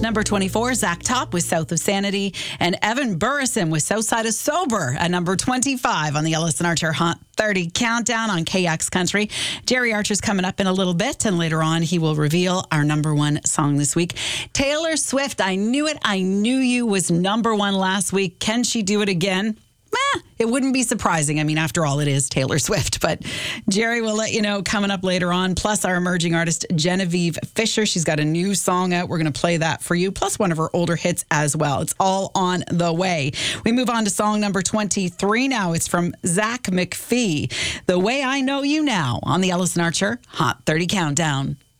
Number 24, Zach Top with South of Sanity, and Evan Burrison with Southside of Sober at number 25 on the Ellison Archer Hot 30 Countdown on KX Country. Jerry Archer's coming up in a little bit, and later on he will reveal our number one song this week. Taylor Swift, I Knew It, I Knew You was number one last week. Can she do it again? It wouldn't be surprising. I mean, after all, it is Taylor Swift. But Jerry will let you know coming up later on. Plus, our emerging artist, Genevieve Fisher. She's got a new song out. We're going to play that for you. Plus, one of her older hits as well. It's all on the way. We move on to song number 23 now. It's from Zach McPhee. The Way I Know You Now on the Ellison Archer Hot 30 Countdown.